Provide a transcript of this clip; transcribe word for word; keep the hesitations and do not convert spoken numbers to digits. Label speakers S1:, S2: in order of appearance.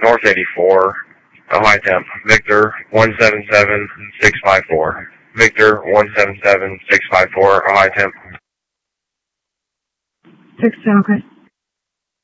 S1: North eighty-four, high temp, Victor one seven seven six five four. Victor one seven seven six five four, high temp.
S2: six ten, okay.